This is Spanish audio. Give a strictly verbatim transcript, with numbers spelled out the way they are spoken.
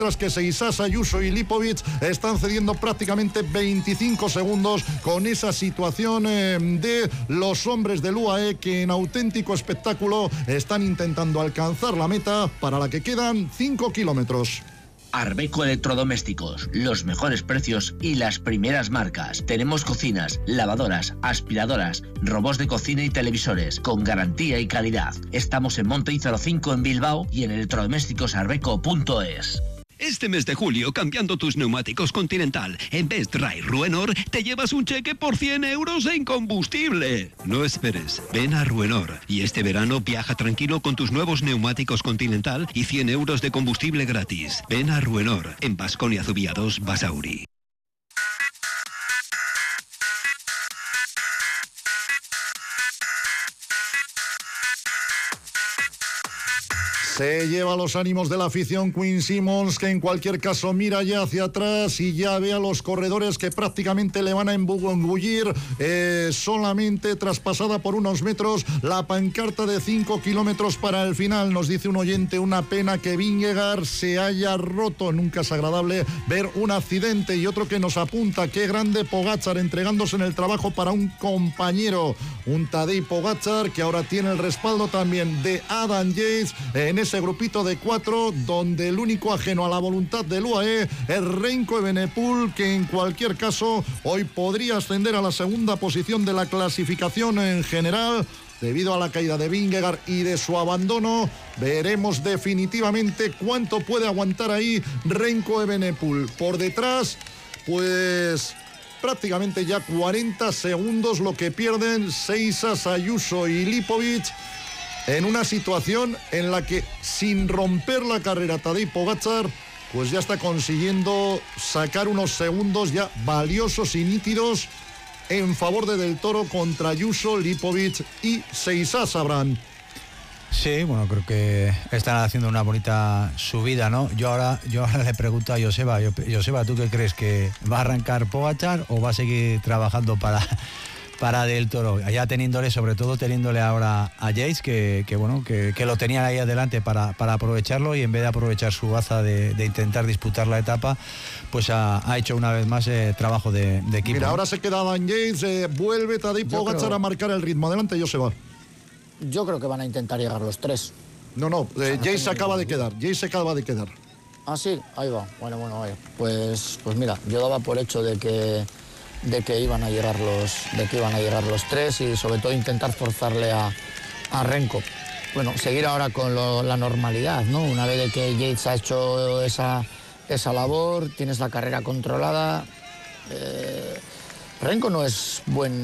Tras que Seisas, Ayuso y Lipovic están cediendo prácticamente veinticinco segundos con esa situación eh, de los hombres del U A E que en auténtico espectáculo están intentando alcanzar la meta para la que quedan cinco kilómetros. Arbeco Electrodomésticos, los mejores precios y las primeras marcas. Tenemos cocinas, lavadoras, aspiradoras, robots de cocina y televisores con garantía y calidad. Estamos en Monte cero cinco en Bilbao y en electrodomésticos arbeco punto es. Este mes de julio, cambiando tus neumáticos Continental, en Best Dry Ruenor, te llevas un cheque por cien euros en combustible. No esperes, ven a Ruenor. Y este verano viaja tranquilo con tus nuevos neumáticos Continental y cien euros de combustible gratis. Ven a Ruenor, en Baskonia Zubiados, Basauri. Se lleva los ánimos de la afición Quinn Simmons, que en cualquier caso mira ya hacia atrás y ya ve a los corredores que prácticamente le van a embullir eh, solamente traspasada por unos metros la pancarta de cinco kilómetros para el final. Nos dice un oyente, una pena que Vingegaard se haya roto. Nunca es agradable ver un accidente. Y otro que nos apunta, qué grande Pogačar entregándose en el trabajo para un compañero. Un Tadej Pogačar que ahora tiene el respaldo también de Adam Yates en ese grupito de cuatro, donde el único ajeno a la voluntad del U A E es Remco Evenepoel, que en cualquier caso hoy podría ascender a la segunda posición de la clasificación en general. Debido a la caída de Vingegaard y de su abandono, veremos definitivamente cuánto puede aguantar ahí Remco Evenepoel. Por detrás, pues prácticamente ya cuarenta segundos lo que pierden Seisas, Ayuso y Lipovic, en una situación en la que, sin romper la carrera, Tadej Pogačar pues ya está consiguiendo sacar unos segundos ya valiosos y nítidos en favor de Del Toro contra Ayuso, Lipovic y Seisas, Abraham. Sí, bueno, creo que están haciendo una bonita subida, ¿no? Yo ahora, yo ahora le pregunto a Joseba, yo, Joseba, ¿tú qué crees? ¿Que va a arrancar Pogačar o va a seguir trabajando para... para Del Toro, allá teniéndole, sobre todo teniéndole ahora a Yates, que, que bueno, que, que lo tenían ahí adelante para, para aprovecharlo, y en vez de aprovechar su baza de, de intentar disputar la etapa, pues ha, ha hecho una vez más eh, trabajo de, de equipo. Mira, ahora se queda Dan Yates, eh, vuelve Tadej Pogačar creo... a marcar el ritmo. Adelante, Joseba. Yo creo que van a intentar llegar los tres. No, no, eh, Yates se acaba de quedar, Yates se acaba de quedar. Ah, sí, ahí va. Bueno, bueno, vaya. Pues, pues mira, yo daba por hecho de que de que iban a llegar los de que iban a llegar los tres, y sobre todo intentar forzarle a, a Remco. Bueno, seguir ahora con lo, la normalidad, ¿no? Una vez de que Yates ha hecho esa, esa labor, tienes la carrera controlada. Eh, Remco no es buen